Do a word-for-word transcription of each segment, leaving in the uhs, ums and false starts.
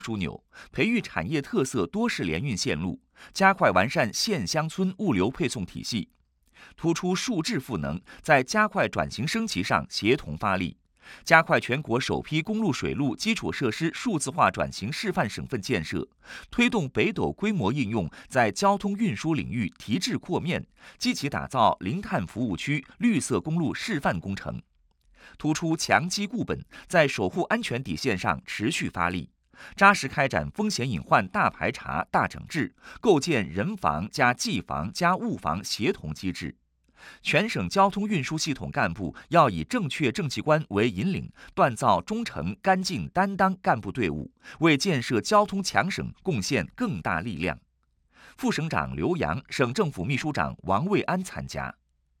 枢纽，培育产业特色多式联运线路，加快完善县乡村物流配送体系，突出数智赋能，在加快转型升级上协同发力，加快全国首批公路水路基础设施数字化转型示范省份建设，推动北斗规模应用在交通运输领域提质扩面，积极打造零碳服务区绿色公路示范工程，突出强基固本，在守护安全底线上持续发力，扎实开展风险隐患大排查、大整治，构建人防加技防加物防协同机制。全省交通运输系统干部要以正确政绩观为引领，锻造忠诚、干净、担当干部队伍，为建设交通强省贡献更大力量。副省长刘洋、省政府秘书长王卫安参加。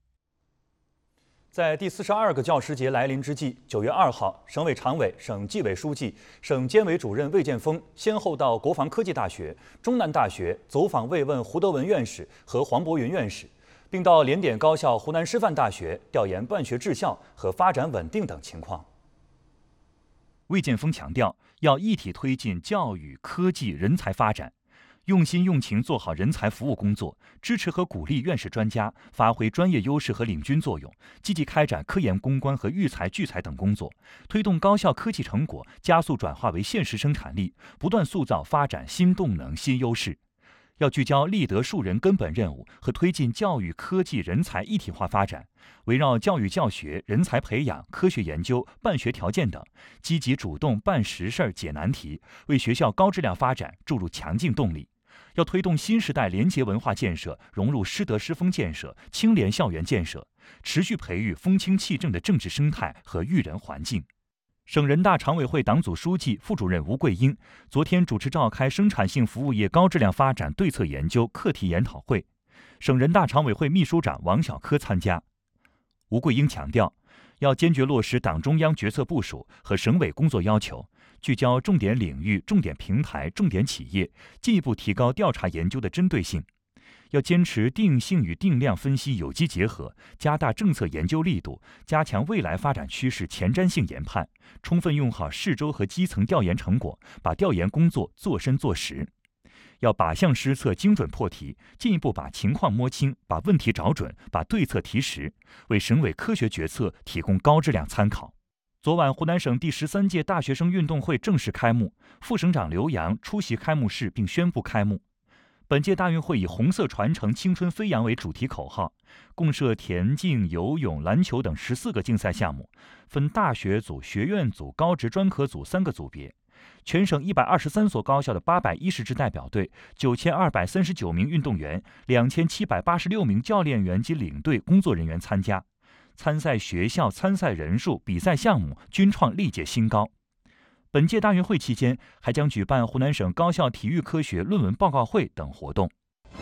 在第四十二个教师节来临之际，九月二号，省委常委、省纪委书记、省监委主任魏建峰先后到国防科技大学、中南大学走访慰问胡德文院士和黄博云院士，并到联点高校湖南师范大学调研办学治校和发展稳定等情况。魏建峰强调，要一体推进教育、科技、人才发展，用心用情做好人才服务工作，支持和鼓励院士专家发挥专业优势和领军作用，积极开展科研攻关和育才聚才等工作，推动高校科技成果加速转化为现实生产力，不断塑造发展新动能、新优势。要聚焦立德树人根本任务和推进教育、科技、人才一体化发展，围绕教育教学、人才培养、科学研究、办学条件等，积极主动办实事、解难题，为学校高质量发展注入强劲动力。要推动新时代廉洁文化建设融入师德师风建设、清廉校园建设，持续培育风清气正的政治生态和育人环境。省人大常委会党组书记、副主任吴桂英昨天主持召开生产性服务业高质量发展对策研究课题研讨会，省人大常委会秘书长王小科参加。吴桂英强调，要坚决落实党中央决策部署和省委工作要求，聚焦重点领域、重点平台、重点企业，进一步提高调查研究的针对性。要坚持定性与定量分析有机结合，加大政策研究力度，加强未来发展趋势前瞻性研判，充分用好市州和基层调研成果，把调研工作做深做实。要靶向施策，精准破题，进一步把情况摸清，把问题找准，把对策提实，为省委科学决策提供高质量参考。昨晚，湖南省第十三届大学生运动会正式开幕，副省长刘洋出席开幕式并宣布开幕。本届大运会以红色传承、青春飞扬为主题口号，共设田径、游泳、篮球等十四个竞赛项目，分大学组、学院组、高职专科组三个组别。全省一百二十三所高校的八百一十支代表队、九千二百三十九名运动员、两千七百八十六名教练员及领队工作人员参加。参赛学校、参赛人数、比赛项目均创历届新高。本届大运会期间，还将举办湖南省高校体育科学论文报告会等活动。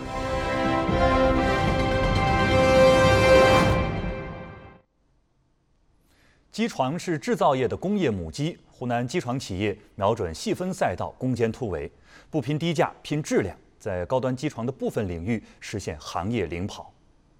机床是制造业的工业母鸡，湖南机床企业瞄准细分赛道，攻坚突围，不拼低价，拼质量，在高端机床的部分领域实现行业领跑。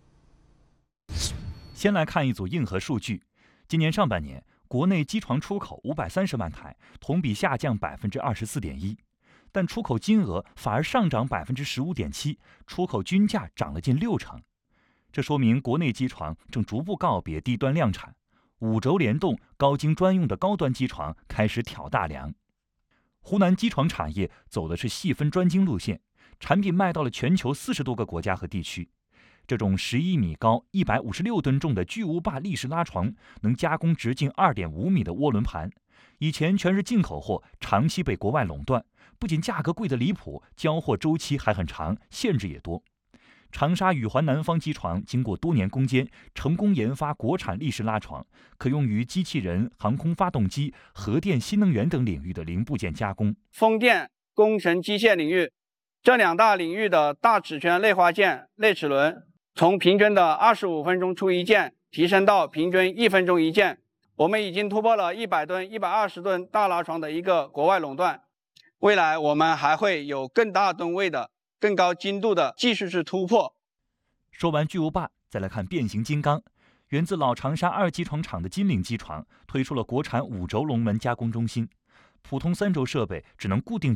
先来看一组硬核数据，今年上半年，国内机床出口五百三十万台，同比下降百分之二十四点一，但出口金额反而上涨百分之十五点七，出口均价涨了近六成。这说明国内机床正逐步告别低端量产，五轴联动、高精专用的高端机床开始挑大梁。湖南机床产业走的是细分专精路线，产品卖到了全球四十多个国家和地区。这种十一米高、一百五十六吨重的巨无霸立式拉床，能加工直径二点五米的涡轮盘。以前全是进口货，长期被国外垄断，不仅价格贵得离谱，交货周期还很长，限制也多。长沙宇环南方机床经过多年攻坚，成功研发国产立式拉床，可用于机器人、航空发动机、核电、新能源等领域的零部件加工。 风电、工程机械领域这两大领域的大齿圈内滑件、内齿轮，从平均的二十五分钟出一件，提升到平均一分钟一件。我们已经突破了一百吨、一百二十吨大拉床的一个国外垄断。未来我们还会有更大吨位的、更高精度的技术式突破。 说完巨无霸，再来看变形金刚。源自老长沙二机床厂的金陵机床推出了国产五轴龙门加工中心，普通三轴设备只能固定